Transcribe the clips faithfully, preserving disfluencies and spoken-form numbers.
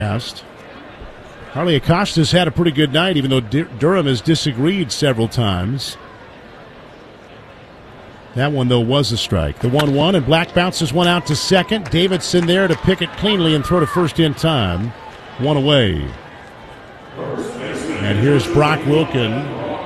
Harley Acosta's had a pretty good night, even though Durham has disagreed several times. That one, though, was a strike. The one one, and Black bounces one out to second. Davidson there to pick it cleanly and throw to first in time. One away. And here's Brock Wilken.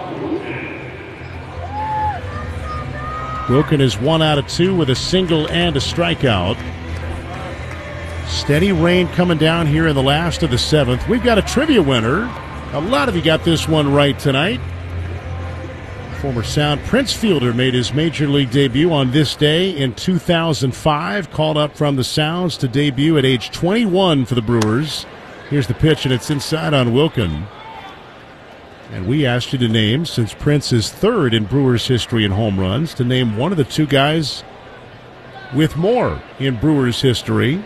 Wilken is one out of two with a single and a strikeout. Steady rain coming down here in the last of the seventh. We've got a trivia winner. A lot of you got this one right tonight. Former Sound Prince Fielder made his major league debut on this day in two thousand five. Called up from the Sounds to debut at age twenty-one for the Brewers. Here's the pitch, and it's inside on Wilken. And we asked you to name, since Prince is third in Brewers history in home runs, to name one of the two guys with more in Brewers history.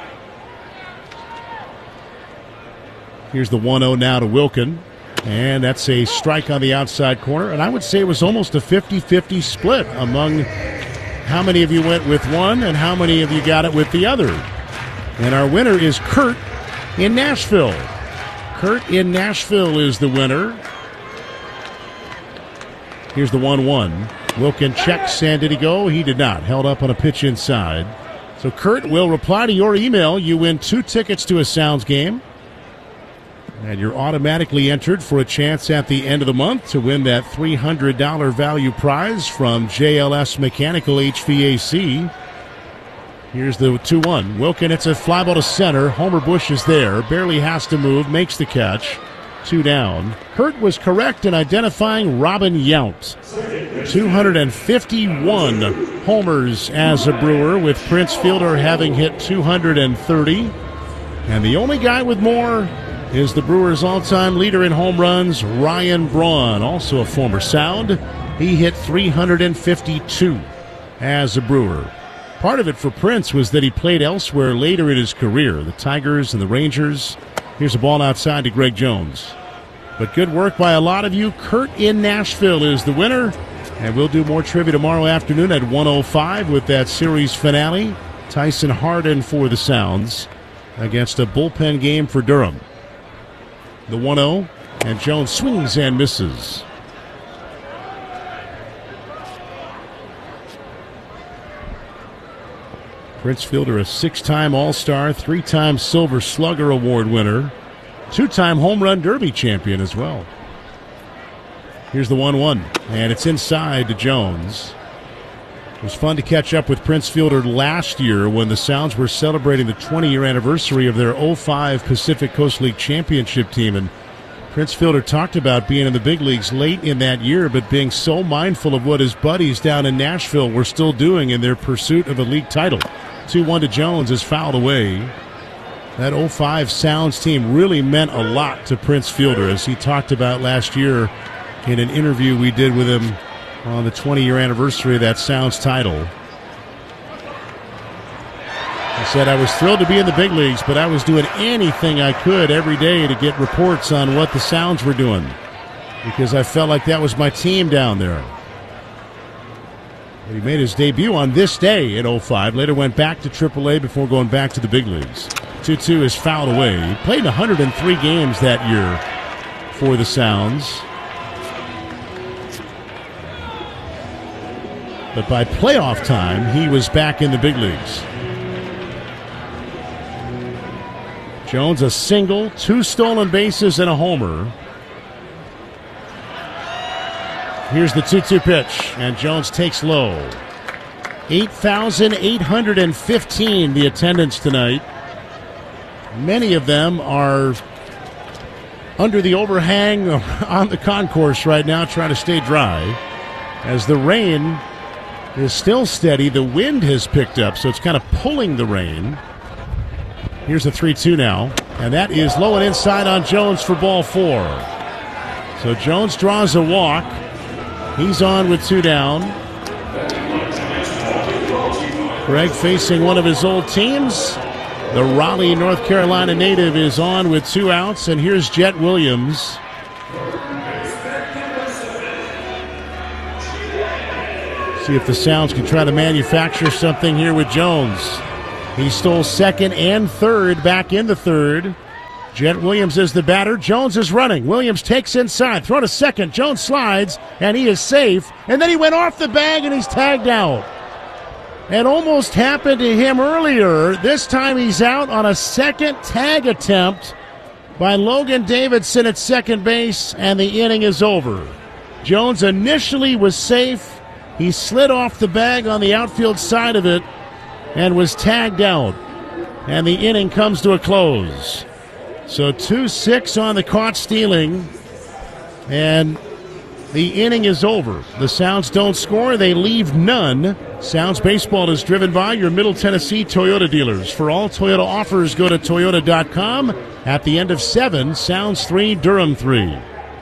Here's the one oh now to Wilken. And that's a strike on the outside corner. And I would say it was almost a fifty-fifty split among how many of you went with one and how many of you got it with the other. And our winner is Kurt in Nashville. Kurt in Nashville is the winner. Here's the one one. Wilken checks, and did he go? He did not. Held up on a pitch inside. So Kurt will reply to your email. You win two tickets to a Sounds game. And you're automatically entered for a chance at the end of the month to win that three hundred dollars value prize from J L S Mechanical H V A C. Here's the two one. Wilken, it's a fly ball to center. Homer Bush is there. Barely has to move. Makes the catch. Two down. Kurt was correct in identifying Robin Yount. two hundred fifty-one homers as a Brewer, with Prince Fielder having hit two hundred thirty. And the only guy with more is the Brewers' all-time leader in home runs, Ryan Braun, also a former Sound. He hit three hundred fifty-two as a Brewer. Part of it for Prince was that he played elsewhere later in his career, the Tigers and the Rangers. Here's a ball outside to Greg Jones. But good work by a lot of you. Kurt in Nashville is the winner. And we'll do more trivia tomorrow afternoon at one oh five with that series finale. Tyson Hardin for the Sounds against a bullpen game for Durham. The one oh, and Jones swings and misses. Prince Fielder, a six-time All-Star, three-time Silver Slugger Award winner, two-time Home Run Derby champion as well. Here's the one one, and it's inside to Jones. It was fun to catch up with Prince Fielder last year when the Sounds were celebrating the twenty-year anniversary of their oh five Pacific Coast League championship team. And Prince Fielder talked about being in the big leagues late in that year, but being so mindful of what his buddies down in Nashville were still doing in their pursuit of a league title. two one to Jones is fouled away. That oh five Sounds team really meant a lot to Prince Fielder, as he talked about last year in an interview we did with him on the twenty-year anniversary of that Sounds title. He said, I was thrilled to be in the big leagues, but I was doing anything I could every day to get reports on what the Sounds were doing, because I felt like that was my team down there. But he made his debut on this day in oh five, later went back to triple A before going back to the big leagues. two two is fouled away. He played one hundred three games that year for the Sounds. But by playoff time, he was back in the big leagues. Jones, a single, two stolen bases, and a homer. Here's the two two pitch, and Jones takes low. eight thousand eight hundred fifteen the attendance tonight. Many of them are under the overhang on the concourse right now, trying to stay dry. As the rain is still steady, the wind has picked up, so it's kind of pulling the rain. Here's a three two now, and that is low and inside on Jones for ball four. So Jones draws a walk. He's on with two down. Greg facing one of his old teams. The Raleigh, North Carolina native is on with two outs, and here's Jet Williams. See if the Sounds can try to manufacture something here with Jones. He stole second and third back in the third. Jet Williams is the batter. Jones is running. Williams takes inside. Throw to second. Jones slides, and he is safe. And then he went off the bag, and he's tagged out. It almost happened to him earlier. This time he's out on a second tag attempt by Logan Davidson at second base, and the inning is over. Jones initially was safe. He slid off the bag on the outfield side of it and was tagged out. And the inning comes to a close. So two six on the caught stealing, and the inning is over. The Sounds don't score. They leave none. Sounds Baseball is driven by your Middle Tennessee Toyota dealers. For all Toyota offers, go to toyota dot com. At the end of seven, Sounds three, Durham three.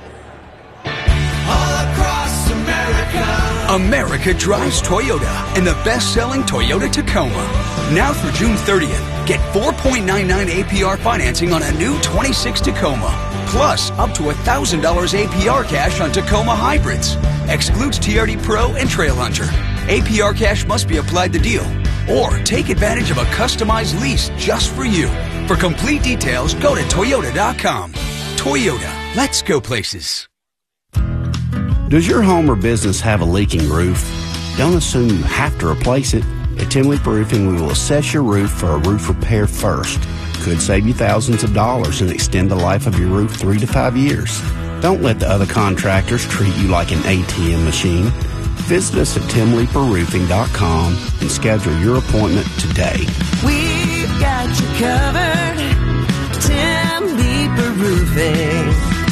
All across America. America drives Toyota in the best-selling Toyota Tacoma. Now through June thirtieth, get four point nine nine A P R financing on a new twenty-six Tacoma. Plus, up to one thousand dollars A P R cash on Tacoma hybrids. Excludes T R D Pro and Trail Hunter. A P R cash must be applied to deal. Or take advantage of a customized lease just for you. For complete details, go to toyota dot com. Toyota, let's go places. Does your home or business have a leaking roof? Don't assume you have to replace it. At Tim Leeper Roofing, we will assess your roof for a roof repair first. Could save you thousands of dollars and extend the life of your roof three to five years. Don't let the other contractors treat you like an A T M machine. Visit us at tim leeper roofing dot com and schedule your appointment today. We've got you covered. Tim Leeper Roofing.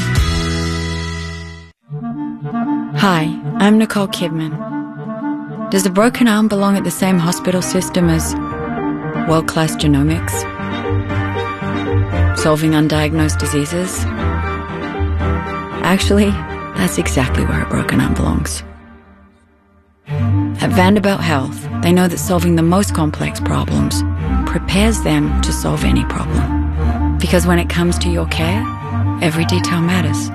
Hi, I'm Nicole Kidman. Does a broken arm belong at the same hospital system as world-class genomics? Solving undiagnosed diseases? Actually, that's exactly where a broken arm belongs. At Vanderbilt Health, they know that solving the most complex problems prepares them to solve any problem. Because when it comes to your care, every detail matters.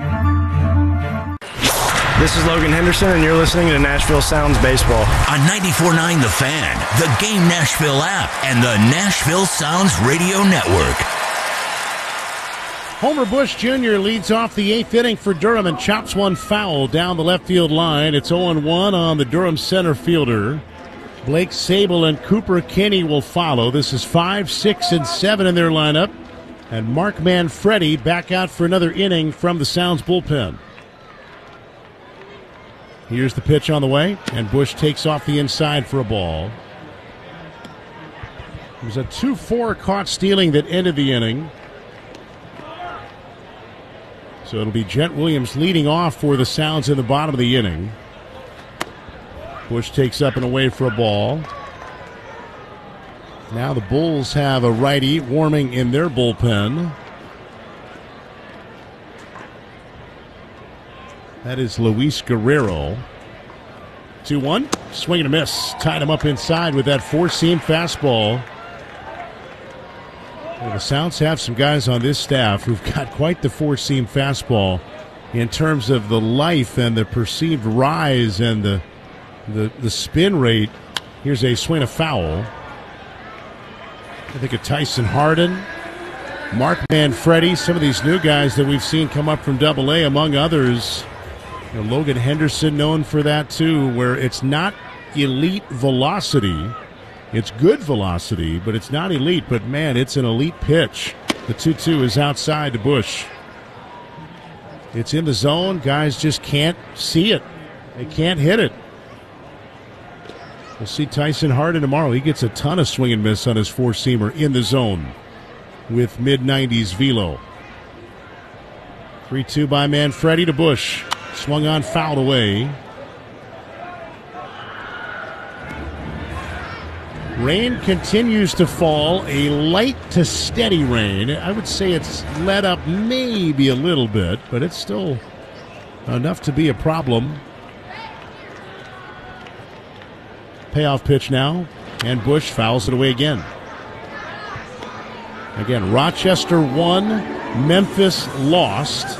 This is Logan Henderson, and you're listening to Nashville Sounds Baseball. On ninety-four point nine The Fan, the Game Nashville app, and the Nashville Sounds Radio Network. Homer Bush Junior leads off the eighth inning for Durham and chops one foul down the left field line. It's oh and one on the Durham center fielder. Blake Sable and Cooper Kinney will follow. This is five, six, and seven in their lineup. And Mark Manfredi back out for another inning from the Sounds bullpen. Here's the pitch on the way, and Bush takes off the inside for a ball. It was a two four caught stealing that ended the inning. So it'll be Jet Williams leading off for the Sounds in the bottom of the inning. Bush takes up and away for a ball. Now the Bulls have a righty warming in their bullpen. That is Luis Guerrero. two one. Swing and a miss. Tied him up inside with that four-seam fastball. Well, the Sounds have some guys on this staff who've got quite the four-seam fastball in terms of the life and the perceived rise and the, the, the spin rate. Here's a swing of foul. I think of Tyson Harden, Mark Manfredi, some of these new guys that we've seen come up from Double A, among others. You know, Logan Henderson known for that too, where it's not elite velocity. It's good velocity, but it's not elite. But, man, it's an elite pitch. The two two is outside to Bush. It's in the zone. Guys just can't see it. They can't hit it. We'll see Tyson Harden tomorrow. He gets a ton of swing and miss on his four-seamer in the zone with mid nineties velo. three two by Manfredi to Bush. Swung on, fouled away. Rain continues to fall, a light to steady rain. I would say it's let up maybe a little bit, but it's still enough to be a problem. Payoff pitch now, and Bush fouls it away again. Again, Rochester won, Memphis lost.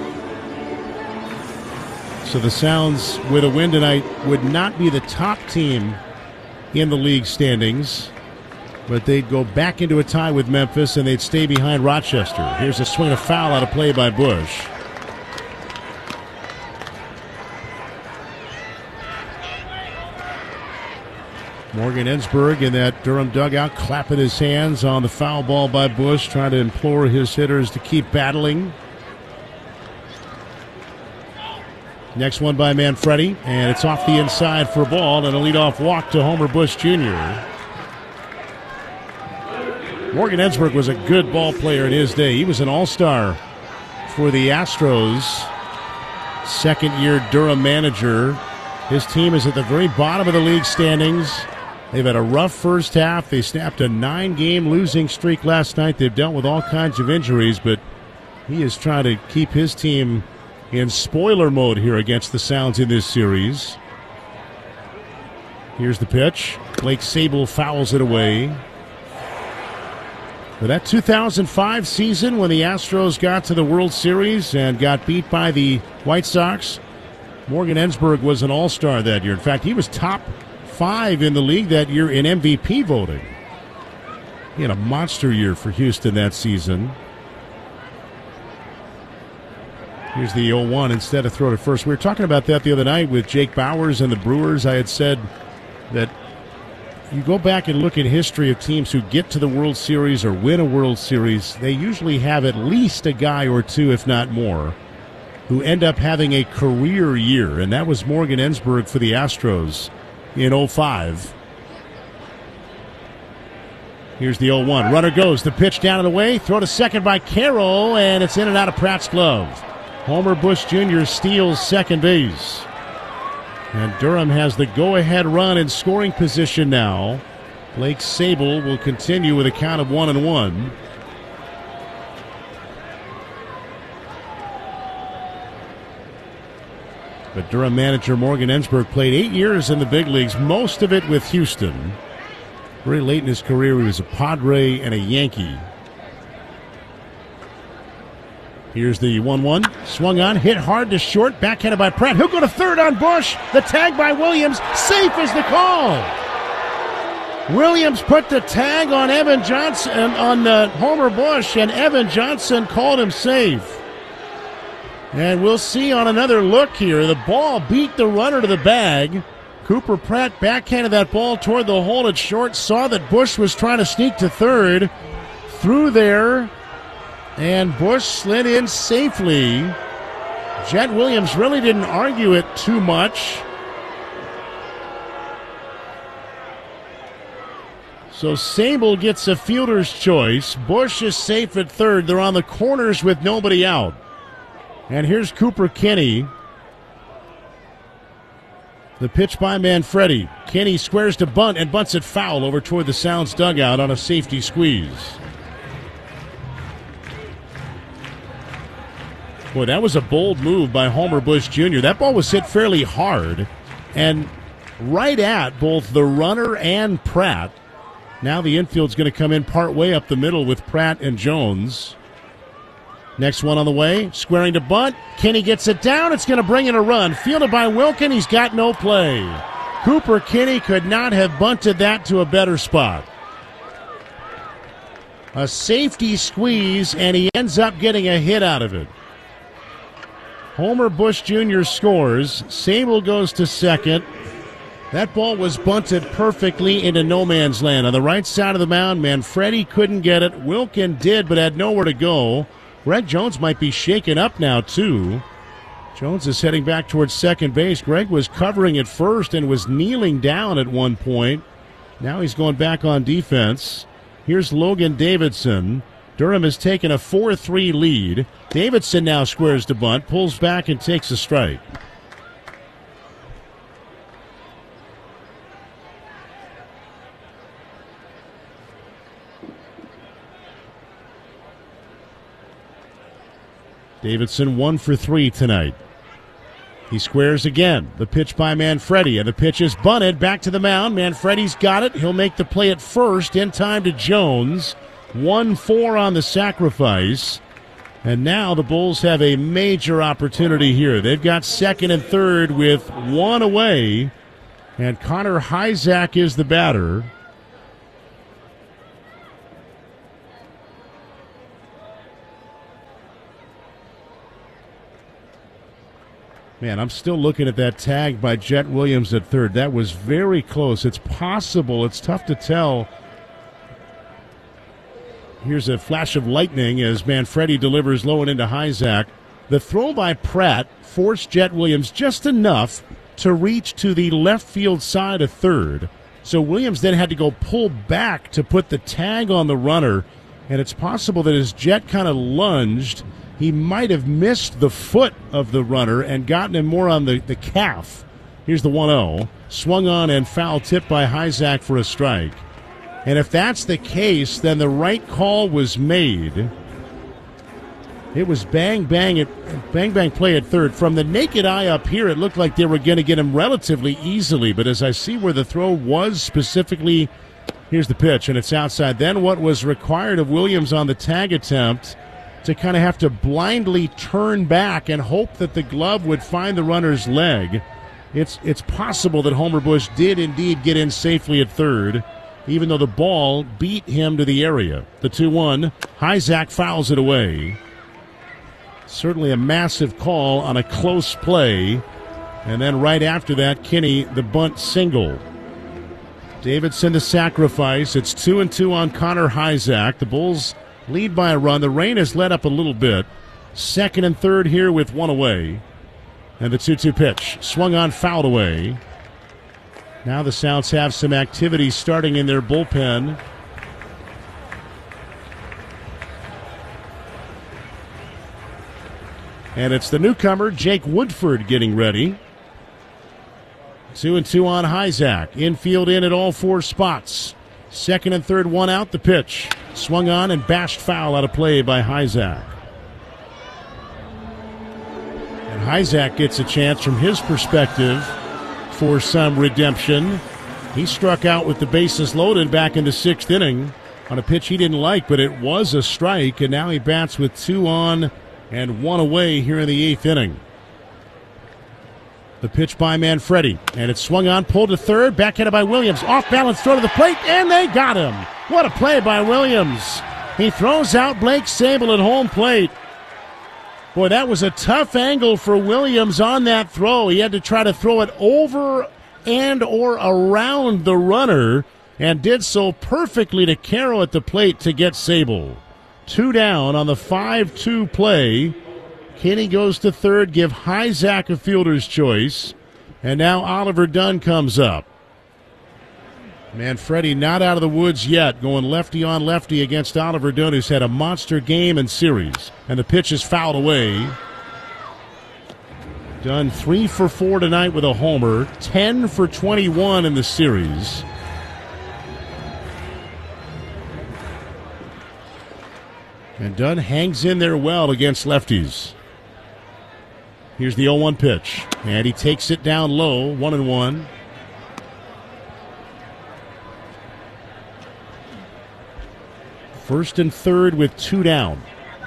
So the Sounds, with a win tonight, would not be the top team in the league standings. but they'd go back into a tie with Memphis, and they'd stay behind Rochester. Here's a swing, a foul out of play by Bush. Morgan Ensberg in that Durham dugout clapping his hands on the foul ball by Bush, trying to implore his hitters to keep battling. Next one by Manfredi, and it's off the inside for a ball and a leadoff walk to Homer Bush Junior Morgan Ensberg was a good ball player in his day. He was an all-star for the Astros, second-year Durham manager. His team is at the very bottom of the league standings. They've had a rough first half. They snapped a nine-game losing streak last night. They've dealt with all kinds of injuries, but he is trying to keep his team in spoiler mode here against the Sounds in this series. Here's the pitch. Blake Sabol fouls it away. For that two thousand five season, when the Astros got to the World Series and got beat by the White Sox, Morgan Ensberg was an all-star that year. In fact, he was top five in the league that year in M V P voting. He had a monster year for Houston that season. Here's the oh one instead of throw to first. We were talking about that the other night with Jake Bowers and the Brewers. I had said that you go back and look at history of teams who get to the World Series or win a World Series, they usually have at least a guy or two, if not more, who end up having a career year, and that was Morgan Ensberg for the Astros in oh five. Here's the oh one. Runner goes. The pitch down and away. Throw to second by Carroll, and it's in and out of Pratt's glove. Homer Bush Junior steals second base. And Durham has the go-ahead run in scoring position now. Blake Sabol will continue with a count of one and one. But Durham manager Morgan Ensberg played eight years in the big leagues, most of it with Houston. Very late in his career, he was a Padre and a Yankee. Here's the one one. Swung on, hit hard to short, backhanded by Pratt. He'll go to third on Bush. The tag by Williams. Safe is the call. Williams put the tag on Evan Johnson, on uh, Homer Bush, and Evan Johnson called him safe. And we'll see on another look here. The ball beat the runner to the bag. Cooper Pratt backhanded that ball toward the hole at short, saw that Bush was trying to sneak to third, threw there, and Bush slid in safely. Jet Williams really didn't argue it too much. So Sabol gets a fielder's choice. Bush is safe at third. They're on the corners with nobody out. And here's Cooper Kinney. The pitch by Manfredi. Kinney squares to bunt and bunts it foul over toward the Sounds dugout on a safety squeeze. Boy, that was a bold move by Homer Bush Junior That ball was hit fairly hard and right at both the runner and Pratt. Now the infield's going to come in part way up the middle with Pratt and Jones. Next one on the way, squaring to bunt. Kinney gets it down. It's going to bring in a run. Fielded by Wilkin. He's got no play. Cooper Kinney could not have bunted that to a better spot. A safety squeeze, and he ends up getting a hit out of it. Homer Bush Junior scores. Sabol goes to second. That ball was bunted perfectly into no man's land. On the right side of the mound, Manfredi couldn't get it. Wilkin did, but had nowhere to go. Greg Jones might be shaken up now, too. Jones is heading back towards second base. Greg was covering at first and was kneeling down at one point. Now he's going back on defense. Here's Logan Davidson. Durham has taken a four three lead. Davidson now squares to bunt, pulls back and takes a strike. Davidson one for three tonight. He squares again. The pitch by Manfredi, and the pitch is bunted back to the mound. Manfredi's got it. He'll make the play at first in time to Jones. one four on the sacrifice. And now the Bulls have a major opportunity here. They've got second and third with one away. And Connor Hyzak is the batter. Man, I'm still looking at that tag by Jet Williams at third. That was very close. It's possible. It's tough to tell. Here's a flash of lightning as Manfredi delivers low and into Hyzak. The throw by Pratt forced Jet Williams just enough to reach to the left field side of third. So Williams then had to go pull back to put the tag on the runner. And it's possible that as Jet kind of lunged, he might have missed the foot of the runner and gotten him more on the, the calf. Here's the one oh. Swung on and foul tipped by Hyzak for a strike. And if that's the case, then the right call was made. It was bang, bang, at, bang, bang play at third. From the naked eye up here, it looked like they were going to get him relatively easily. But as I see where the throw was specifically, here's the pitch, and it's outside. Then what was required of Williams on the tag attempt to kind of have to blindly turn back and hope that the glove would find the runner's leg. It's it's possible that Homer Bush did indeed get in safely at third, even though the ball beat him to the area. The two one, Hyzak fouls it away. Certainly a massive call on a close play. And then right after that, Kinney, the bunt single. Davidson, the sacrifice. It's two and two on Connor Hyzak. The Bulls lead by a run. The rain has let up a little bit. Second and third here with one away. And the two two pitch. Swung on, fouled away. Now the Sounds have some activity starting in their bullpen. And it's the newcomer, Jake Woodford, getting ready. Two and two on Hyzak. Infield in at all four spots. Second and third, one out, the pitch. Swung on and bashed foul out of play by Hyzak. And Hyzak gets a chance from his perspective for some redemption. He struck out with the bases loaded back in the sixth inning on a pitch he didn't like, but it was a strike, and now he bats with two on and one away here in the eighth inning. The pitch by Manfredi, and it's swung on, pulled to third, backhanded by Williams. Off balance throw to the plate, and they got him. What a play by Williams. He throws out Blake Sabol at home plate. Boy, that was a tough angle for Williams on that throw. He had to try to throw it over and or around the runner, and did so perfectly to Caro at the plate to get Sabol. Two down on the five two play. Kinney goes to third, give Hyzak a fielder's choice. And now Oliver Dunn comes up. Manfredi not out of the woods yet, going lefty on lefty against Oliver Dunn, who's had a monster game and series. And the pitch is fouled away. Dunn three for four tonight with a homer, ten for twenty-one in the series. And Dunn hangs in there well against lefties. Here's the oh one pitch, and he takes it down low, one and one. First and third with two down.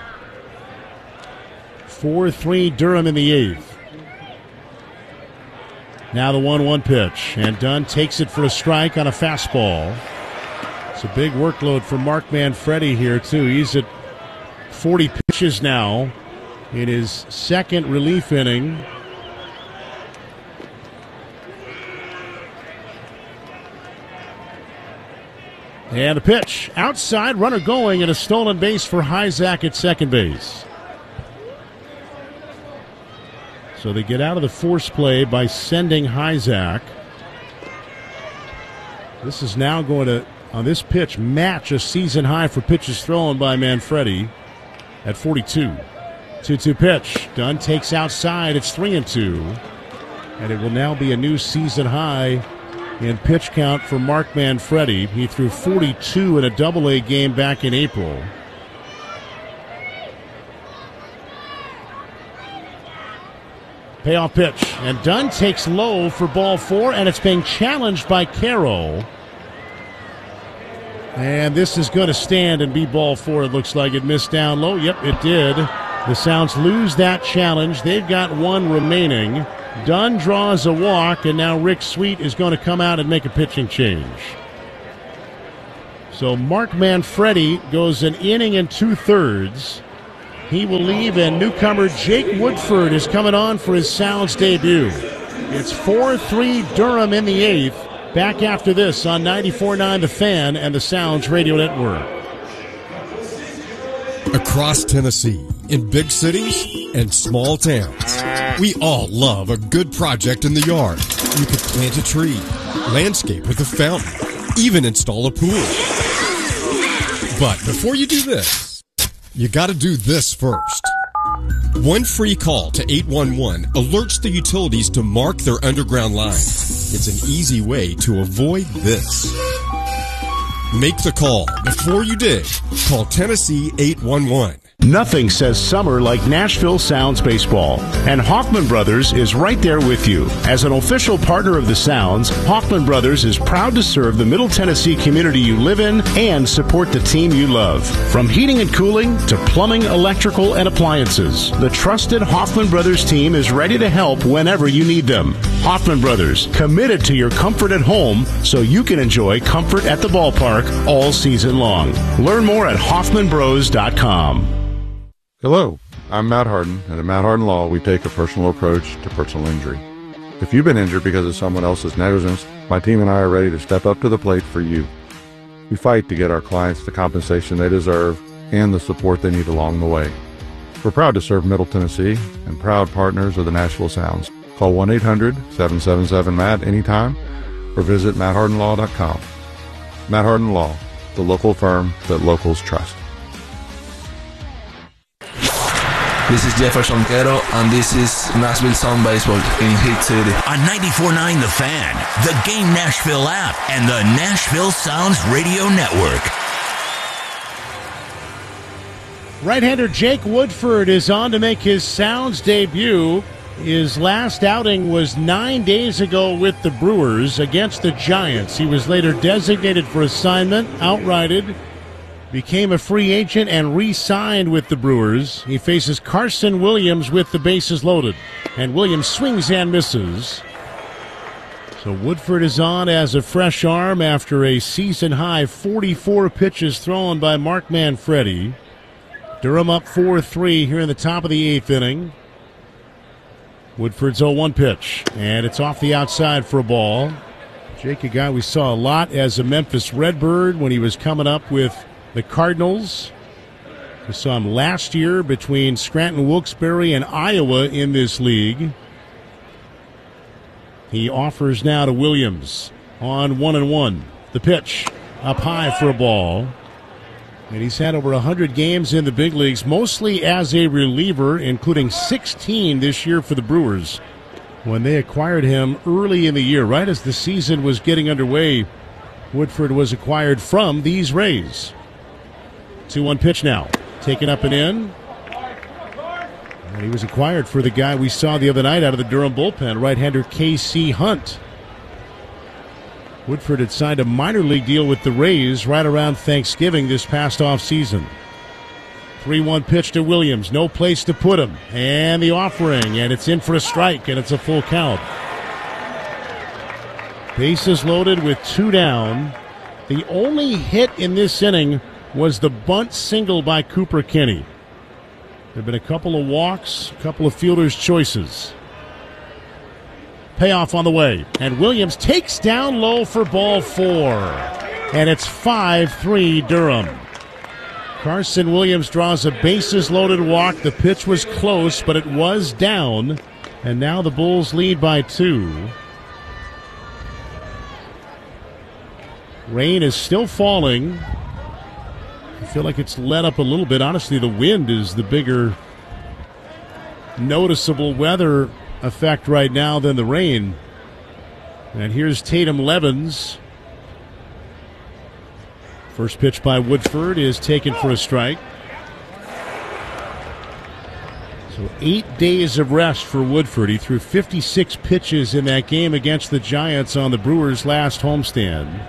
four three Durham in the eighth. Now the one one pitch, and Dunn takes it for a strike on a fastball. It's a big workload for Mark Manfredi here, too. He's at forty pitches now in his second relief inning. And a pitch outside, runner going, and a stolen base for Hyzak at second base. So they get out of the force play by sending Hyzak. This is now going to, on this pitch, match a season high for pitches thrown by Manfredi at forty-two. two two pitch. Dunn takes outside. It's three and two. And it will now be a new season high in pitch count for Mark Manfredi. He threw forty-two in a double A game back in April. Payoff pitch. And Dunn takes low for ball four, and it's being challenged by Caro. And this is going to stand and be ball four. It looks like it missed down low. Yep, it did. The Sounds lose that challenge. They've got one remaining. Dunn draws a walk, and now Rick Sweet is going to come out and make a pitching change. So Mark Manfredi goes an inning and two-thirds he will leave, and newcomer Jake Woodford is coming on for his Sounds debut. It's four three Durham in the eighth. Back after this on ninety-four point nine The Fan and the Sounds Radio Network. Across Tennessee, in big cities and small towns, we all love a good project in the yard. You could plant a tree, landscape with a fountain, even install a pool. But before you do this, you gotta do this first. One free call to eight one one alerts the utilities to mark their underground line. It's an easy way to avoid this. Make the call before you dig. Call Tennessee eight one one. Nothing says summer like Nashville Sounds baseball, and Hoffman Brothers is right there with you. As an official partner of the Sounds, Hoffman Brothers is proud to serve the Middle Tennessee community you live in and support the team you love. From heating and cooling to plumbing, electrical, and appliances, the trusted Hoffman Brothers team is ready to help whenever you need them. Hoffman Brothers, committed to your comfort at home so you can enjoy comfort at the ballpark all season long. Learn more at Hoffman Bros dot com. Hello, I'm Matt Harden, and at Matt Harden Law, we take a personal approach to personal injury. If you've been injured because of someone else's negligence, my team and I are ready to step up to the plate for you. We fight to get our clients the compensation they deserve and the support they need along the way. We're proud to serve Middle Tennessee and proud partners of the Nashville Sounds. Call one eight hundred seven seven seven M A T anytime or visit matt harden law dot com. Matt Harden Law, the local firm that locals trust. This is Jefferson Quero, and this is Nashville Sound Baseball in Hit City. On ninety-four point nine The Fan, the Game Nashville app, and the Nashville Sounds Radio Network. Right-hander Jake Woodford is on to make his Sounds debut. His last outing was nine days ago with the Brewers against the Giants. He was later designated for assignment, outrighted, became a free agent, and re-signed with the Brewers. He faces Carson Williams with the bases loaded, and Williams swings and misses. So Woodford is on as a fresh arm after a season-high forty-four pitches thrown by Mark Manfredi. Durham up four three here in the top of the eighth inning. Woodford's oh one pitch, and it's off the outside for a ball. Jake, a guy we saw a lot as a Memphis Redbird when he was coming up with the Cardinals. We saw him last year between Scranton Wilkes-Barre and Iowa in this league. He offers now to Williams on one and one. The pitch up high for a ball. And he's had over one hundred games in the big leagues, mostly as a reliever, including sixteen this year for the Brewers. When they acquired him early in the year, right as the season was getting underway, Woodford was acquired from these Rays. two one pitch now. Taken up and in. And he was acquired for the guy we saw the other night out of the Durham bullpen, right-hander K C Hunt. Woodford had signed a minor league deal with the Rays right around Thanksgiving this past offseason. three one pitch to Williams. No place to put him. And the offering, and it's in for a strike, and it's a full count. Bases loaded with two down. The only hit in this inning was the bunt single by Cooper Kinney. There have been a couple of walks, a couple of fielders' choices. Payoff on the way, and Williams takes down low for ball four. And it's five three Durham. Carson Williams draws a bases-loaded walk. The pitch was close, but it was down. And now the Bulls lead by two. Rain is still falling. I feel like it's let up a little bit. Honestly, the wind is the bigger noticeable weather effect right now than the rain. And here's Tatum Levens. First pitch by Woodford is taken for a strike. So eight days of rest for Woodford. He threw fifty-six pitches in that game against the Giants on the Brewers' last homestand.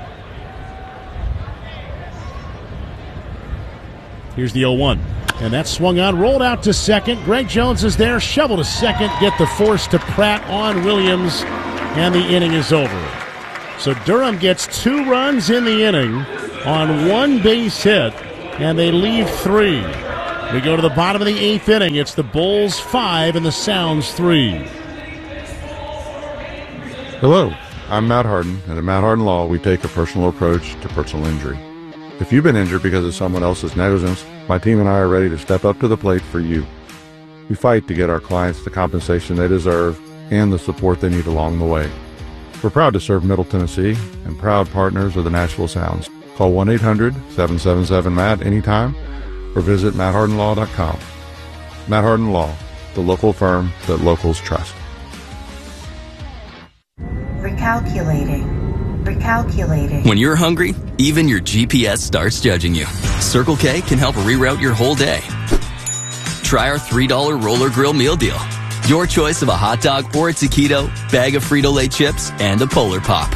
Here's the oh one. And that swung on, rolled out to second. Greg Jones is there, shovel to second, get the force to Pratt on Williams, and the inning is over. So Durham gets two runs in the inning on one base hit, and they leave three. We go to the bottom of the eighth inning. It's the Bulls five and the Sounds three. Hello, I'm Matt Harden, and at Matt Harden Law, we take a personal approach to personal injury. If you've been injured because of someone else's negligence, my team and I are ready to step up to the plate for you. We fight to get our clients the compensation they deserve and the support they need along the way. We're proud to serve Middle Tennessee and proud partners of the Nashville Sounds. Call one eight hundred seven seven seven M A T anytime or visit matt harden law dot com. Matt Harden Law, the local firm that locals trust. Recalculating. Recalculating. When you're hungry, even your G P S starts judging you. Circle K can help reroute your whole day. Try our three dollar Roller Grill meal deal. Your choice of a hot dog or a taquito, bag of Frito-Lay chips, and a Polar Pop.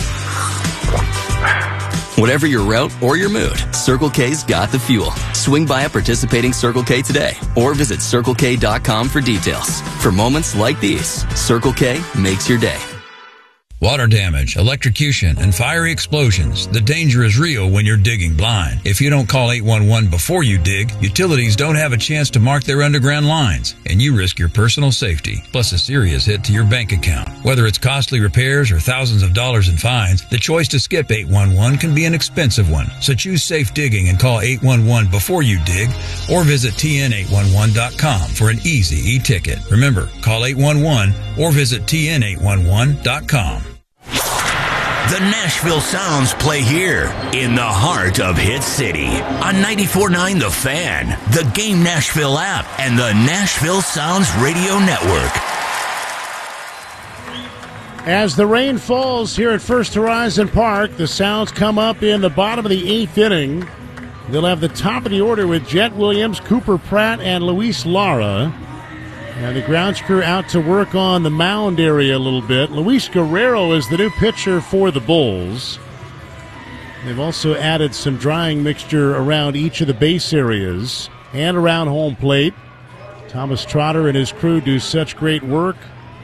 Whatever your route or your mood, Circle K's got the fuel. Swing by a participating Circle K today or visit circle k dot com for details. For moments like these, Circle K makes your day. Water damage, electrocution, and fiery explosions. The danger is real when you're digging blind. If you don't call eight one one before you dig, utilities don't have a chance to mark their underground lines, and you risk your personal safety, plus a serious hit to your bank account. Whether it's costly repairs or thousands of dollars in fines, the choice to skip eight one one can be an expensive one. So choose safe digging and call eight one one before you dig, or visit T N eight one one dot com for an easy e-ticket. Remember, call eight one one or visit T N eight one one dot com. The Nashville Sounds play here in the heart of Hit City on ninety-four point nine The Fan, the Game Nashville app, and the Nashville Sounds Radio Network. As the rain falls here at First Horizon Park, the Sounds come up in the bottom of the eighth inning. They'll have the top of the order with Jet Williams, Cooper Pratt, and Luis Lara. And the grounds crew out to work on the mound area a little bit. Luis Guerrero is the new pitcher for the Bulls. They've also added some drying mixture around each of the base areas and around home plate. Thomas Trotter and his crew do such great work.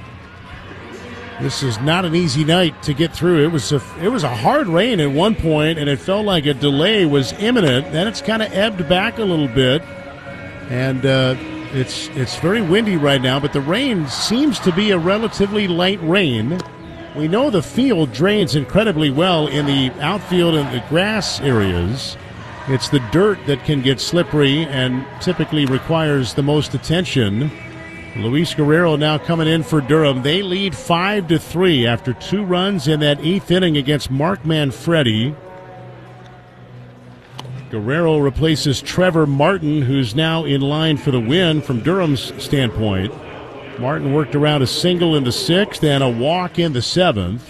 This is not an easy night to get through. It was a, it was a hard rain at one point, and it felt like a delay was imminent. Then it's kind of ebbed back a little bit. And, uh, It's it's very windy right now, but the rain seems to be a relatively light rain. We know the field drains incredibly well in the outfield and the grass areas. It's the dirt that can get slippery and typically requires the most attention. Luis Guerrero now coming in for Durham. They lead five to three after two runs in that eighth inning against Mark Manfredi. Guerrero replaces Trevor Martin, who's now in line for the win from Durham's standpoint. Martin worked around a single in the sixth and a walk in the seventh.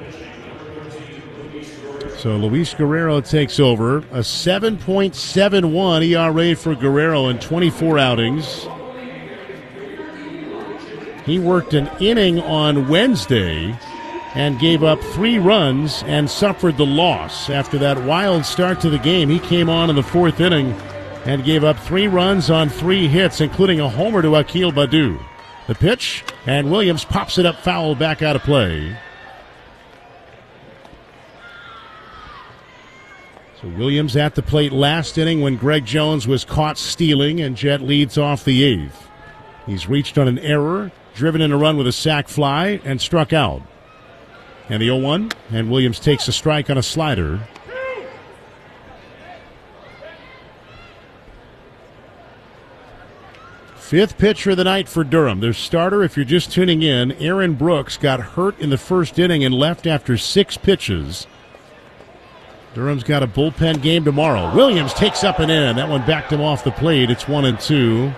So Luis Guerrero takes over. A seven point seven one E R A for Guerrero in twenty-four outings. He worked an inning on Wednesday and gave up three runs and suffered the loss. After that wild start to the game, he came on in the fourth inning and gave up three runs on three hits, including a homer to Akil Baddoo. The pitch, and Williams pops it up foul back out of play. So Williams at the plate last inning when Greg Jones was caught stealing, and Jet leads off the eighth. He's reached on an error, driven in a run with a sac fly, and struck out. And the oh one, and Williams takes a strike on a slider. Fifth pitcher of the night for Durham. Their starter, if you're just tuning in, Aaron Brooks, got hurt in the first inning and left after six pitches. Durham's got a bullpen game tomorrow. Williams takes up and in. That one backed him off the plate. It's one and two.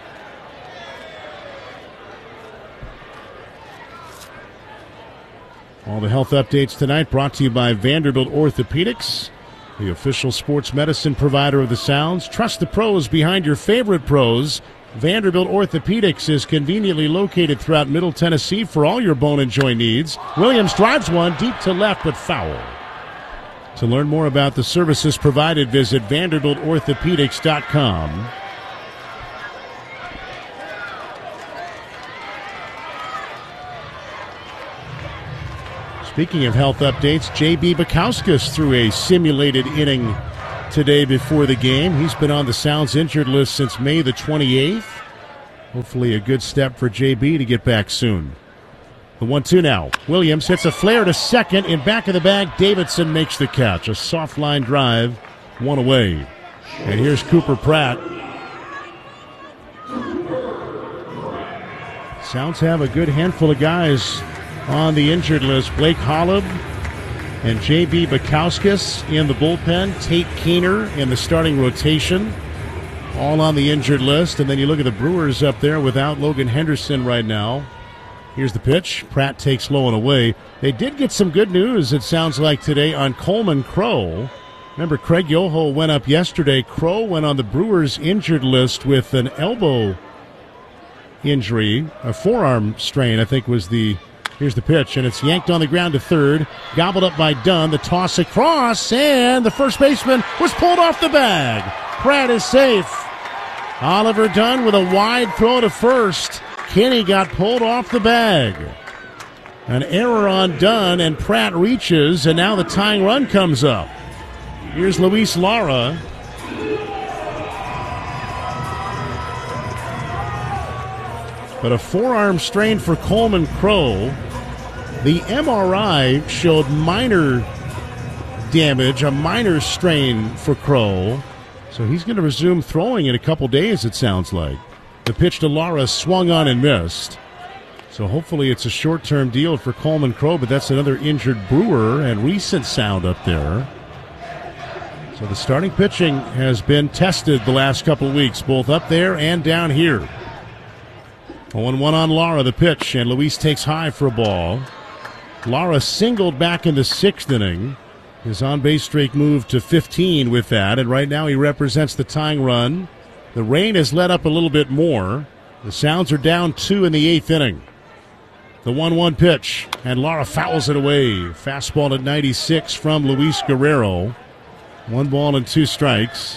All the health updates tonight brought to you by Vanderbilt Orthopedics, the official sports medicine provider of the Sounds. Trust the pros behind your favorite pros. Vanderbilt Orthopedics is conveniently located throughout Middle Tennessee for all your bone and joint needs. Williams drives one deep to left, but foul. To learn more about the services provided, visit vanderbilt orthopedics dot com. Speaking of health updates, J B Bukowskis threw a simulated inning today before the game. He's been on the Sounds injured list since May the twenty-eighth. Hopefully a good step for J B to get back soon. The one two now. Williams hits a flare to second. In back of the bag, Davidson makes the catch. A soft line drive, one away. And here's Cooper Pratt. Sounds have a good handful of guys on the injured list. Blake Holub and J B Bukowskis in the bullpen. Tate Keener in the starting rotation. All on the injured list. And then you look at the Brewers up there without Logan Henderson right now. Here's the pitch. Pratt takes low and away. They did get some good news, it sounds like, today on Coleman Crow. Remember, Craig Yoho went up yesterday. Crow went on the Brewers injured list with an elbow injury. A forearm strain, I think, was the... Here's the pitch, and it's yanked on the ground to third. Gobbled up by Dunn. The toss across, and the first baseman was pulled off the bag. Pratt is safe. Oliver Dunn with a wide throw to first. Kenny got pulled off the bag. An error on Dunn, and Pratt reaches, and now the tying run comes up. Here's Luis Lara. But a forearm strain for Coleman Crow. The M R I showed minor damage, a minor strain for Crow. So he's going to resume throwing in a couple days, it sounds like. The pitch to Lara swung on and missed. So hopefully it's a short-term deal for Coleman Crow, but that's another injured Brewer and recent sound up there. So the starting pitching has been tested the last couple of weeks, both up there and down here. oh and one on Lara, the pitch, and Luis takes high for a ball. Lara singled back in the sixth inning. His on-base streak moved to fifteen with that, and right now he represents the tying run. The rain has let up a little bit more. The Sounds are down two in the eighth inning. The one one pitch, and Lara fouls it away. Fastball at ninety-six from Luis Guerrero. One ball and two strikes.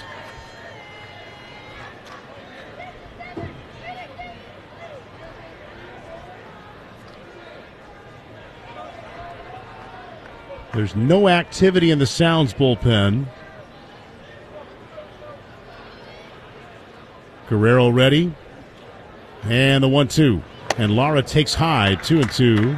There's no activity in the Sounds bullpen. Guerrero ready. And the one two. And Lara takes high, two and two.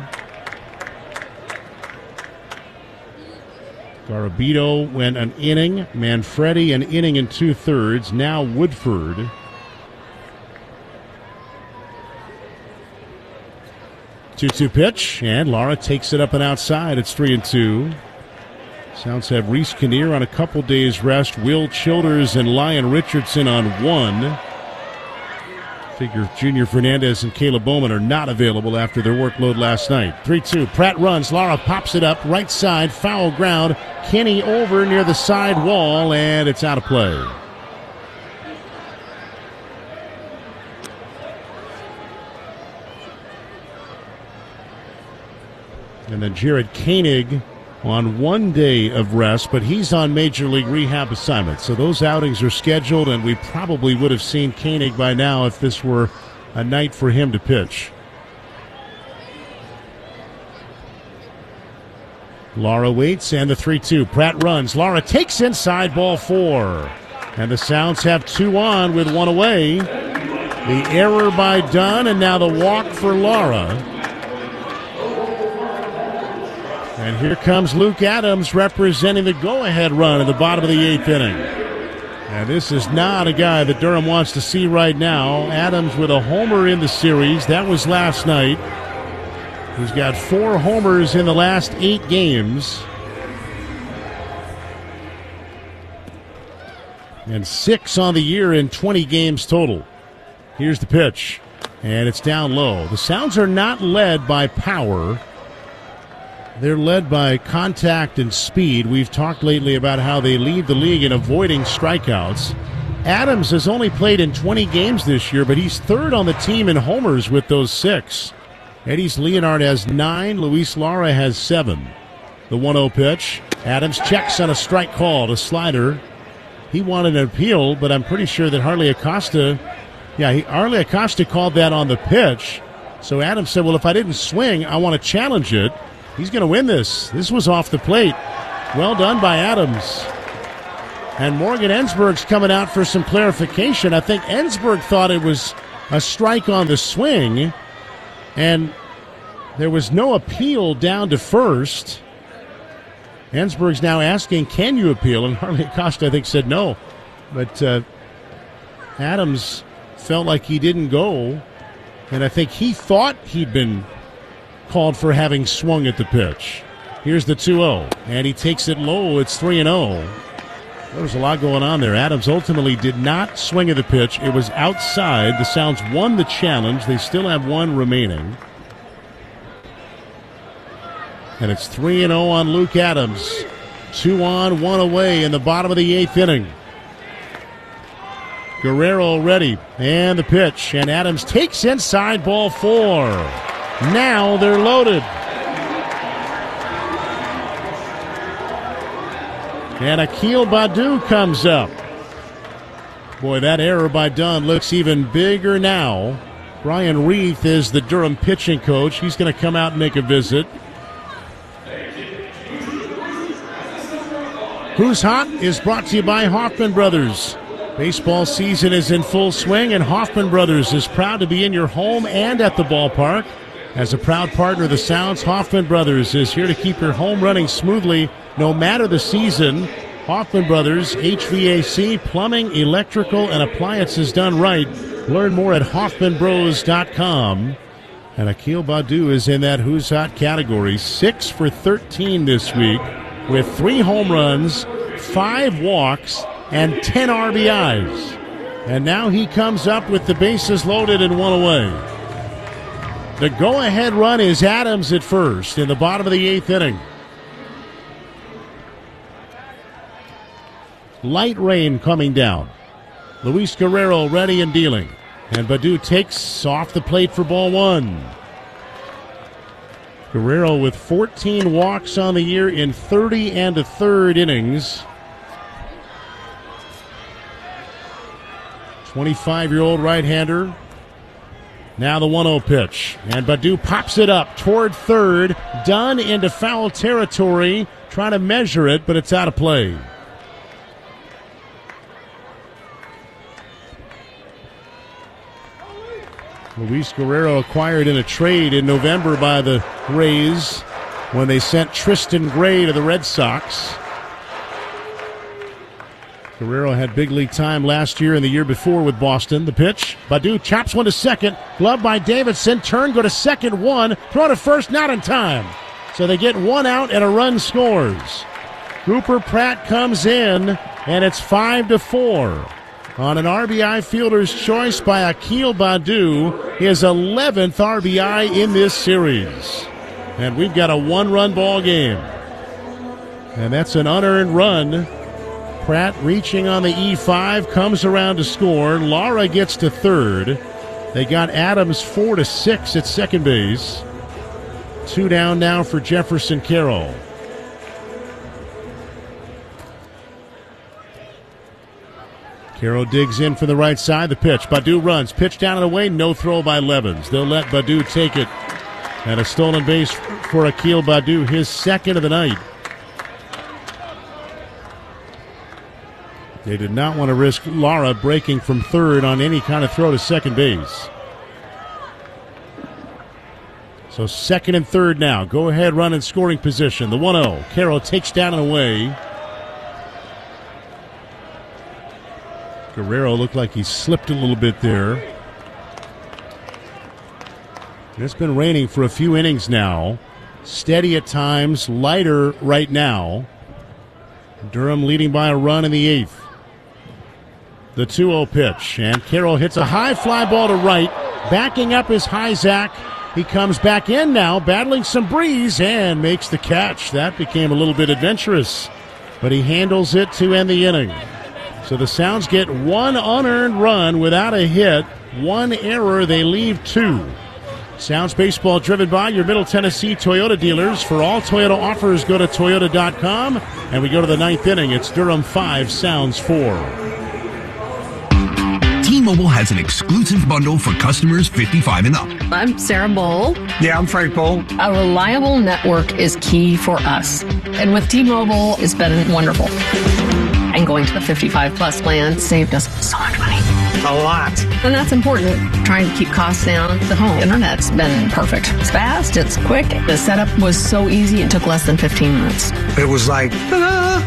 Garabito went an inning. Manfredi an inning and two thirds. Now Woodford. two two pitch, and Lara takes it up and outside. It's three and two. Sounds have Reese Kinnear on a couple days rest. Will Childers and Lyon Richardson on one. Figure Junior Fernandez and Caleb Bowman are not available after their workload last night. three two. Pratt runs. Lara pops it up. Right side. Foul ground. Kenny over near the side wall, and it's out of play. And then Jared Koenig on one day of rest, but he's on Major League rehab assignment. So those outings are scheduled, and we probably would have seen Koenig by now if this were a night for him to pitch. Lara waits, and the three two. Pratt runs. Lara takes inside, ball four. And the Sounds have two on with one away. The error by Dunn, and now the walk for Lara. And here comes Luke Adams representing the go-ahead run in the bottom of the eighth inning. And this is not a guy that Durham wants to see right now. Adams with a homer in the series. That was last night. He's got four homers in the last eight games. And six on the year in twenty games total. Here's the pitch. And it's down low. The Sounds are not led by power. They're led by contact and speed. We've talked lately about how they lead the league in avoiding strikeouts. Adams has only played in twenty games this year, but he's third on the team in homers with those six. Eddie's Leonard has nine. Luis Lara has seven. The one oh pitch. Adams checks on a strike call to slider. He wanted an appeal, but I'm pretty sure that Harley Acosta, yeah, he, Harley Acosta called that on the pitch. So Adams said, well, if I didn't swing, I want to challenge it. He's going to win this. This was off the plate. Well done by Adams. And Morgan Ensberg's coming out for some clarification. I think Ensberg thought it was a strike on the swing, and there was no appeal down to first. Ensberg's now asking, can you appeal? And Harley Acosta, I think, said no. But uh, Adams felt like he didn't go, and I think he thought he'd been called for having swung at the pitch. Here's the two oh, and he takes it low. It's three and oh. There was a lot going on there. Adams ultimately did not swing at the pitch. It was outside. The Sounds won the challenge. They still have one remaining. And it's three and oh on Luke Adams. Two on, one away in the bottom of the eighth inning. Guerrero ready. And the pitch. And Adams takes inside, ball four. Now they're loaded. And Akil Baddoo comes up. Boy, that error by Dunn looks even bigger now. Brian Reith is the Durham pitching coach. He's going to come out and make a visit. Who's Hot is brought to you by Hoffman Brothers. Baseball season is in full swing, and Hoffman Brothers is proud to be in your home and at the ballpark. As a proud partner of the Sounds, Hoffman Brothers is here to keep your home running smoothly no matter the season. Hoffman Brothers, H V A C, plumbing, electrical, and appliances done right. Learn more at Hoffman Bros dot com. And Akil Baddoo is in that Who's Hot category. Six for thirteen this week with three home runs, five walks, and ten R B Is. And now he comes up with the bases loaded and one away. The go-ahead run is Adams at first in the bottom of the eighth inning. Light rain coming down. Luis Guerrero ready and dealing. And Baddoo takes off the plate for ball one. Guerrero with fourteen walks on the year in thirty and a third innings. twenty-five-year-old right-hander. Now the one oh pitch. And Baddoo pops it up toward third. Dunn into foul territory. Trying to measure it, but it's out of play. Luis Guerrero acquired in a trade in November by the Rays when they sent Tristan Gray to the Red Sox. Guerrero had big league time last year and the year before with Boston. The pitch. Baddoo chops one to second. Glove by Davidson. Turn, go to second, one. Throw to first, not in time. So they get one out and a run scores. Cooper Pratt comes in, and it's five to four. On an R B I fielder's choice by Akil Baddoo, his eleventh R B I in this series. And we've got a one-run ball game. And that's an unearned run. Pratt reaching on the E five, comes around to score. Lara gets to third. They got Adams four to six at second base. Two down now for Jefferson Carroll. Carroll digs in for the right side. The pitch. Baddoo runs. Pitch down and away. No throw by Levens. They'll let Baddoo take it. And a stolen base for Akil Baddoo, his second of the night. They did not want to risk Lara breaking from third on any kind of throw to second base. So second and third now. Go ahead, run in scoring position. The one oh. Carroll takes down and away. Guerrero looked like he slipped a little bit there. It's been raining for a few innings now. Steady at times, lighter right now. Durham leading by a run in the eighth. The two oh pitch, and Carroll hits a high fly ball to right. Backing up is Hyzak. He comes back in now, battling some breeze, and makes the catch. That became a little bit adventurous, but he handles it to end the inning. So the Sounds get one unearned run without a hit. One error, they leave two. Sounds Baseball driven by your Middle Tennessee Toyota dealers. For all Toyota offers, go to Toyota dot com. And we go to the ninth inning. It's Durham five, Sounds four. T-Mobile has an exclusive bundle for customers fifty-five and up. I'm Sarah Bowl. Yeah, I'm Frank Bowl. A reliable network is key for us. And with T-Mobile, it's been wonderful. And going to the fifty-five plus plan saved us so much money. A lot. And that's important. Trying to keep costs down. The home internet's been perfect. It's fast, it's quick. The setup was so easy, it took less than fifteen minutes. It was like, ta-da!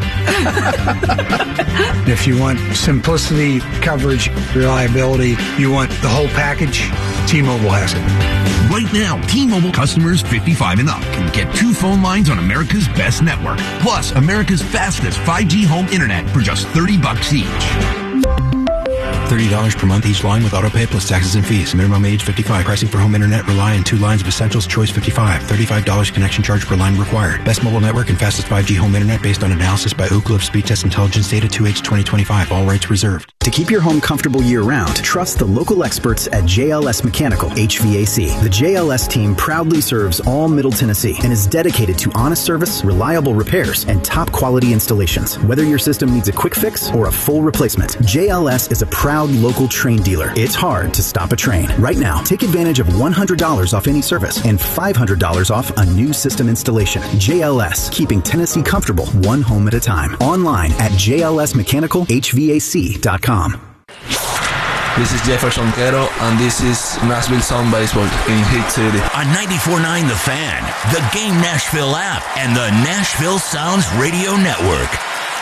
If you want simplicity, coverage, reliability, you want the whole package, T-Mobile has it. Right now, T-Mobile customers fifty-five and up can get two phone lines on America's best network, plus America's fastest five G home internet for just thirty bucks each. thirty dollars per month each line with autopay plus taxes and fees. Minimum age fifty-five. Pricing for home internet rely on two lines of Essentials Choice fifty-five. thirty-five dollars connection charge per line required. Best mobile network and fastest five G home internet based on analysis by Ookla of Speed Test Intelligence data two H twenty twenty-five. All rights reserved. To keep your home comfortable year-round, trust the local experts at J L S Mechanical H V A C. The J L S team proudly serves all Middle Tennessee and is dedicated to honest service, reliable repairs, and top-quality installations. Whether your system needs a quick fix or a full replacement, J L S is a proud local train dealer. It's hard to stop a train. Right now, take advantage of one hundred dollars off any service and five hundred dollars off a new system installation. J L S, keeping Tennessee comfortable one home at a time. Online at J L S mechanical H V A C dot com. This is Jefferson Quero, and this is Nashville Sound Baseball in Hit City. On ninety-four point nine The Fan, the Game Nashville app, and the Nashville Sounds Radio Network.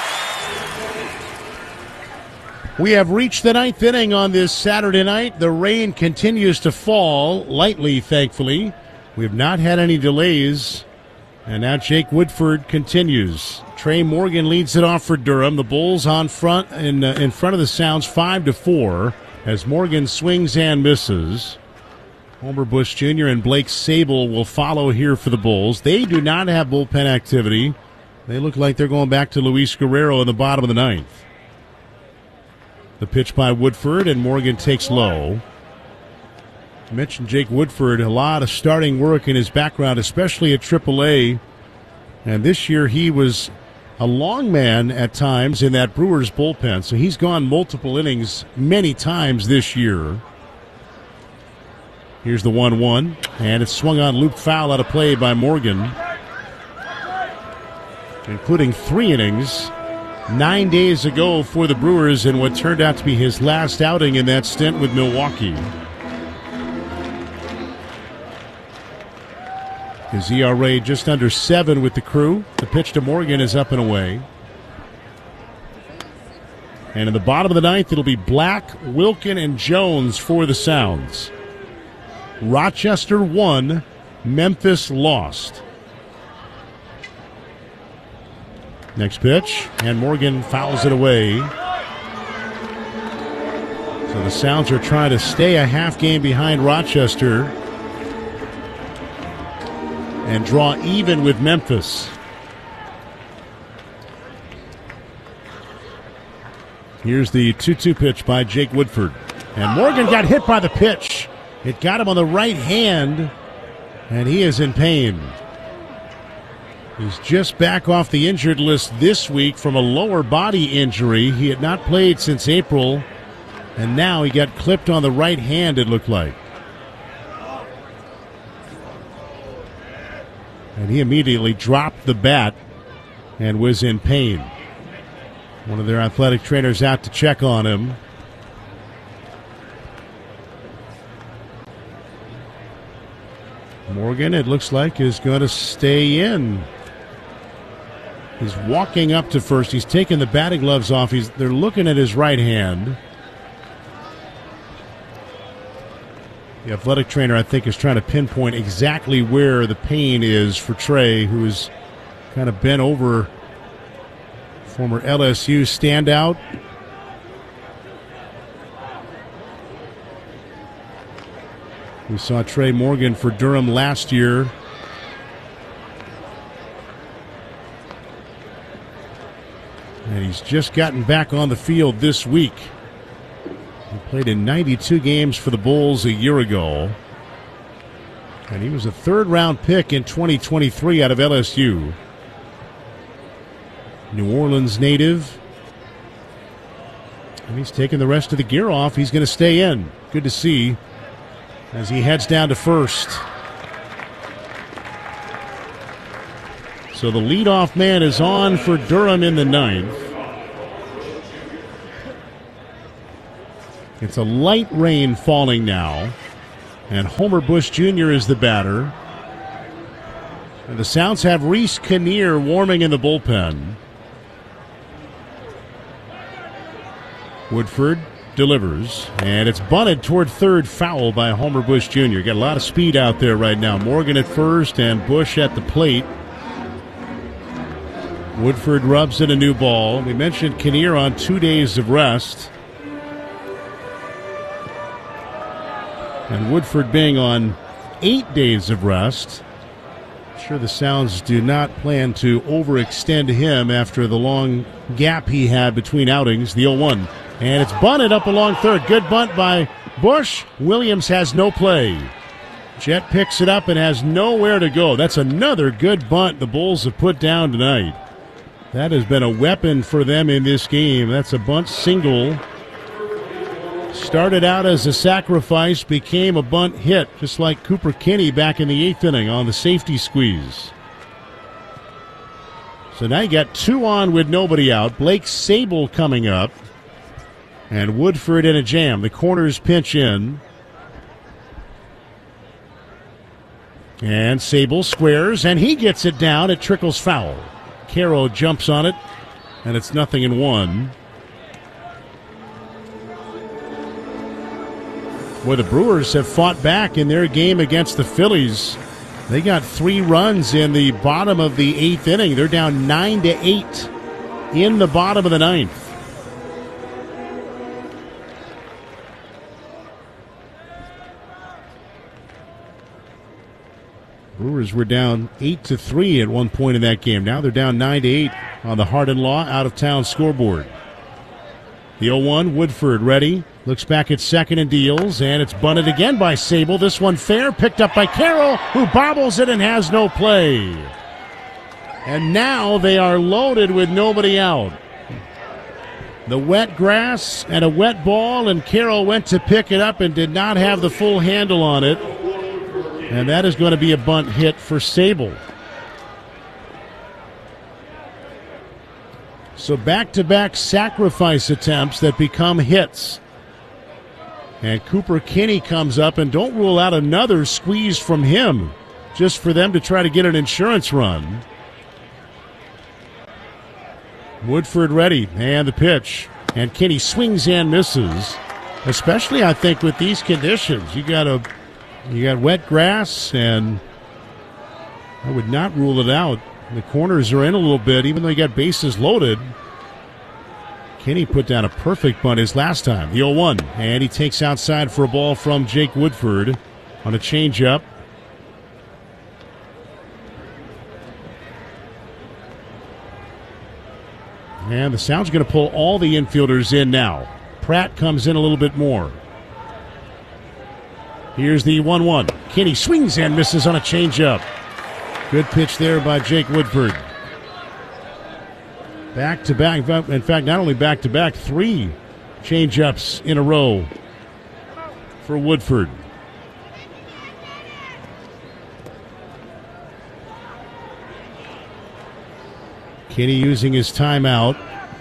We have reached the ninth inning on this Saturday night. The rain continues to fall, lightly, thankfully. We have not had any delays. And now Jake Woodford continues. Trey Morgan leads it off for Durham. The Bulls on front in uh, in front of the Sounds, five to four, as Morgan swings and misses. Homer Bush Junior and Blake Sable will follow here for the Bulls. They do not have bullpen activity. They look like they're going back to Luis Guerrero in the bottom of the ninth. The pitch by Woodford, and Morgan takes low. I mentioned Jake Woodford, a lot of starting work in his background, especially at triple A. And this year he was a long man at times in that Brewers bullpen. So he's gone multiple innings many times this year. Here's the one one, and it's swung on, looped foul out of play by Morgan. Including three innings nine days ago for the Brewers in what turned out to be his last outing in that stint with Milwaukee. His E R A just under seven with the Crew. The pitch to Morgan is up and away. And in the bottom of the ninth, it'll be Black, Wilkin, and Jones for the Sounds. Rochester won, Memphis lost. Next pitch, and Morgan fouls it away. So the Sounds are trying to stay a half game behind Rochester and draw even with Memphis. Here's the two two pitch by Jake Woodford. And Morgan got hit by the pitch. It got him on the right hand, and he is in pain. He's just back off the injured list this week from a lower body injury. He had not played since April, and now he got clipped on the right hand, it looked like. And he immediately dropped the bat and was in pain. One of their athletic trainers out to check on him. Morgan, it looks like, is going to stay in. He's walking up to first. He's taking the batting gloves off. He's, they're looking at his right hand. The athletic trainer, I think, is trying to pinpoint exactly where the pain is for Trey, who's kind of bent over. Former L S U standout. We saw Trey Morgan for Durham last year. And he's just gotten back on the field this week. He played in ninety-two games for the Bulls a year ago. And he was a third-round pick in twenty twenty-three out of L S U. New Orleans native. And he's taking the rest of the gear off. He's going to stay in. Good to see as he heads down to first. So the leadoff man is on for Durham in the ninth. It's a light rain falling now. And Homer Bush Junior is the batter. And the Sounds have Reese Kinnear warming in the bullpen. Woodford delivers, and it's bunted toward third, foul by Homer Bush Junior Got a lot of speed out there right now. Morgan at first and Bush at the plate. Woodford rubs in a new ball. We mentioned Kinnear on two days of rest. And Woodford being on eight days of rest. I'm sure the Sounds do not plan to overextend him after the long gap he had between outings. The oh one. And it's bunted up along third. Good bunt by Bush. Williams has no play. Jet picks it up and has nowhere to go. That's another good bunt the Bulls have put down tonight. That has been a weapon for them in this game. That's a bunt single. Started out as a sacrifice, became a bunt hit, just like Cooper Kinney back in the eighth inning on the safety squeeze. So now you got two on with nobody out. Blake Sable coming up. And Woodford in a jam. The corners pinch in. And Sable squares, and he gets it down. It trickles foul. Caro jumps on it, and it's nothing in one. Boy, the Brewers have fought back in their game against the Phillies. They got three runs in the bottom of the eighth inning. They're down nine to eight in the bottom of the ninth. Brewers were down eight to three at one point in that game. Now they're down nine to eight on the Hardin Law out-of-town scoreboard. The oh one, Woodford ready. Looks back at second and deals, and it's bunted again by Sable. This one fair, picked up by Carroll, who bobbles it and has no play. And now they are loaded with nobody out. The wet grass and a wet ball, and Carroll went to pick it up and did not have the full handle on it. And that is going to be a bunt hit for Sable. So back-to-back sacrifice attempts that become hits. And Cooper Kinney comes up, and don't rule out another squeeze from him just for them to try to get an insurance run. Woodford ready, and the pitch. And Kinney swings and misses. Especially, I think, with these conditions. You got a You got wet grass, and I would not rule it out. The corners are in a little bit, even though you got bases loaded. Kinney put down a perfect bunt his last time, the oh one. And he takes outside for a ball from Jake Woodford on a changeup. And the Sounds are going to pull all the infielders in now. Pratt comes in a little bit more. Here's the one one. Kinney swings and misses on a changeup. Good pitch there by Jake Woodford. Back-to-back. In fact, not only back-to-back, three changeups in a row for Woodford. Kinney using his timeout.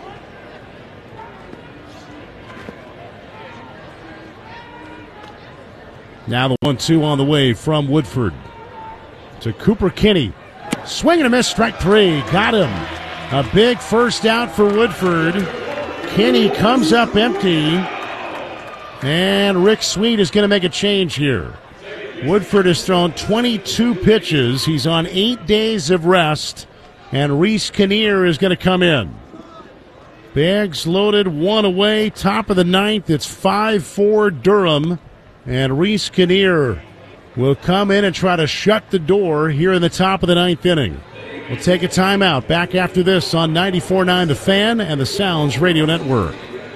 Now the one two on the way from Woodford to Cooper Kinney. Swing and a miss, strike three. Got him. A big first out for Woodford. Kinney comes up empty. And Rick Sweet is going to make a change here. Woodford has thrown twenty-two pitches. He's on eight days of rest. And Reese Kinnear is going to come in. Bags loaded, one away. Top of the ninth. It's five four Durham. And Reese Kinnear will come in and try to shut the door here in the top of the ninth inning. We'll take a timeout. Back after this on ninety-four point nine The Fan and the Sounds Radio Network.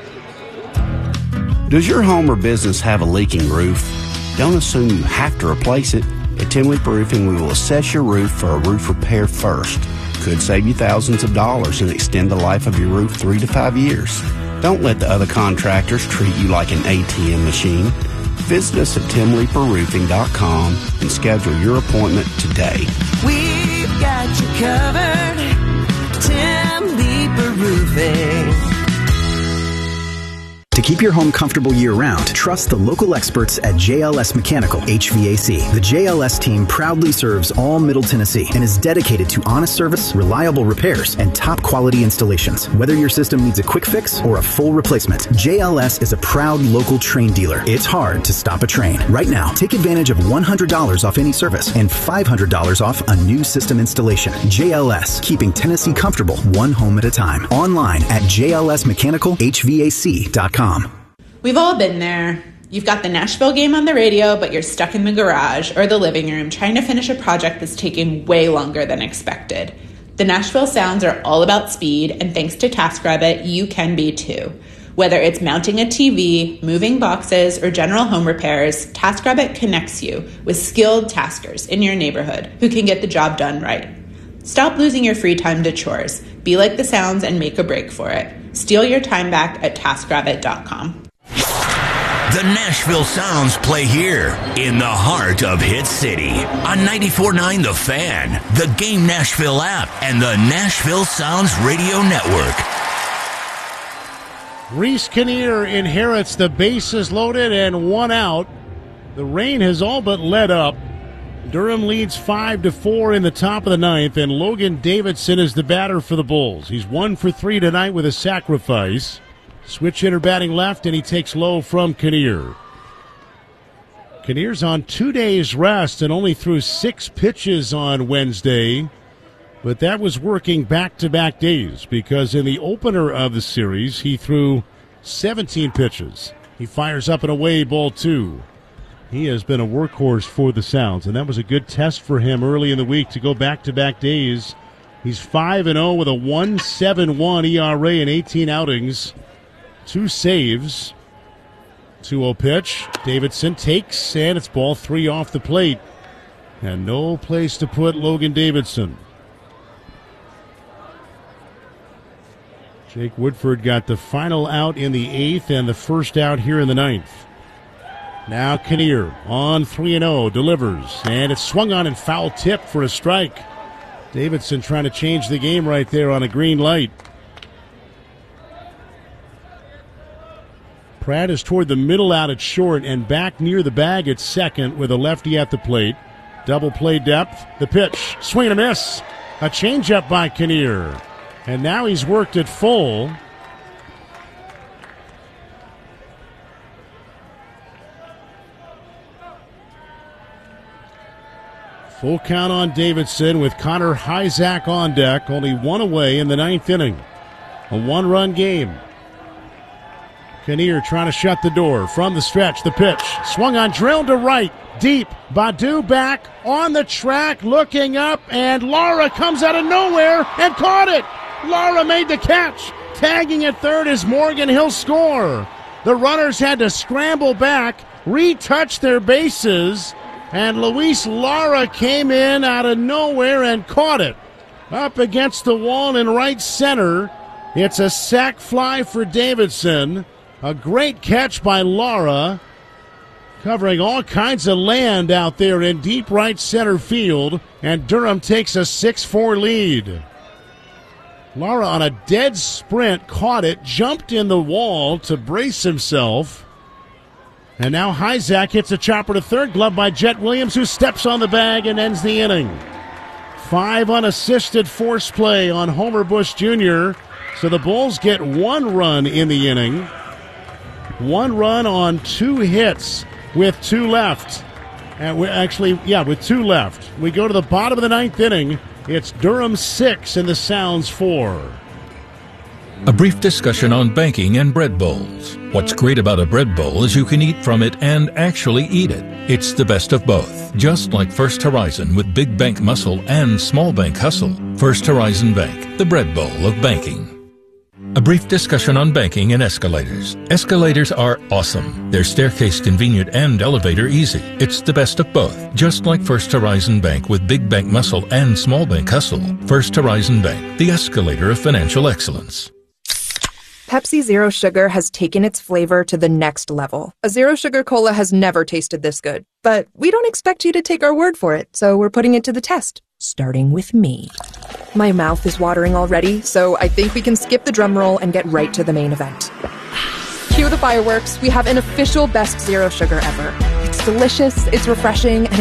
Does your home or business have a leaking roof? Don't assume you have to replace it. At Tim Leeper Roofing, we will assess your roof for a roof repair first. Could save you thousands of dollars and extend the life of your roof three to five years. Don't let the other contractors treat you like an A T M machine. Visit us at tim leeper roofing dot com and schedule your appointment today. We've got you covered. Tim Leeper Roofing. To To keep your home comfortable year-round, trust the local experts at J L S Mechanical H V A C. The J L S team proudly serves all Middle Tennessee and is dedicated to honest service, reliable repairs, and top-quality installations. Whether your system needs a quick fix or a full replacement, J L S is a proud local Trane dealer. It's hard to stop a Trane. Right now, take advantage of one hundred dollars off any service and five hundred dollars off a new system installation. J L S, keeping Tennessee comfortable one home at a time. Online at J L S mechanical H V A C dot com. We've all been there. You've got the Nashville game on the radio, but you're stuck in the garage or the living room trying to finish a project that's taking way longer than expected. The Nashville Sounds are all about speed, and thanks to TaskRabbit, you can be too. Whether it's mounting a T V, moving boxes, or general home repairs, TaskRabbit connects you with skilled taskers in your neighborhood who can get the job done right. Stop losing your free time to chores. Be like the Sounds and make a break for it. Steal your time back at task rabbit dot com. The Nashville Sounds play here in the heart of Hit City on ninety-four point nine The Fan, the Game Nashville app, and the Nashville Sounds Radio Network. Reese Kinnear inherits the bases loaded and one out. The rain has all but let up. Durham leads five to four in the top of the ninth, and Logan Davidson is the batter for the Bulls. He's one for three tonight with a sacrifice. Switch hitter batting left, and he takes low from Kinnear. Kinnear's on two days rest and only threw six pitches on Wednesday, but that was working back-to-back days because in the opener of the series, he threw seventeen pitches. He fires up and away, ball two. He has been a workhorse for the Sounds, and that was a good test for him early in the week to go back-to-back days. He's five and oh with a one point seven one E R A in eighteen outings. Two saves. two oh pitch. Davidson takes, and it's ball three off the plate. And no place to put Logan Davidson. Jake Woodford got the final out in the eighth and the first out here in the ninth. Now Kinnear on three and oh, delivers, and it's swung on and foul tip for a strike. Davidson trying to change the game right there on a green light. Pratt is toward the middle out at short and back near the bag at second with a lefty at the plate. Double play depth. The pitch. Swing and a miss. A changeup by Kinnear. And now he's worked it full. Full count on Davidson with Connor Hyzak on deck. Only one away in the ninth inning. A one-run game. Kinnear trying to shut the door from the stretch. The pitch. Swung on, drilled to right. Deep. Badu back on the track, looking up, and Lara comes out of nowhere and caught it. Lara made the catch. Tagging at third is Morgan. He'll score. The runners had to scramble back, retouch their bases, and Luis Lara came in out of nowhere and caught it. Up against the wall in right center. It's a sac fly for Davidson. A great catch by Lara, covering all kinds of land out there in deep right center field, and Durham takes a six four lead. Lara on a dead sprint caught it, jumped in the wall to brace himself, and now Hyzak hits a chopper to third, glove by Jet Williams, who steps on the bag and ends the inning. Five unassisted force play on Homer Bush Junior, so the Bulls get one run in the inning. One run on two hits with two left. And we actually, yeah, with two left. We go to the bottom of the ninth inning. It's Durham six and the Sounds four. A brief discussion on banking and bread bowls. What's great about a bread bowl is you can eat from it and actually eat it. It's the best of both. Just like First Horizon with big bank muscle and small bank hustle. First Horizon Bank, the bread bowl of banking. A brief discussion on banking and escalators. Escalators are awesome. They're staircase convenient and elevator easy. It's the best of both. Just like First Horizon Bank with big bank muscle and small bank hustle. First Horizon Bank, the escalator of financial excellence. Pepsi Zero Sugar has taken its flavor to the next level. A Zero Sugar Cola has never tasted this good. But we don't expect you to take our word for it, so we're putting it to the test. Starting with me. My mouth is watering already, so I think we can skip the drum roll and get right to the main event. Cue the fireworks. We have an official best zero sugar ever. It's delicious, it's refreshing, and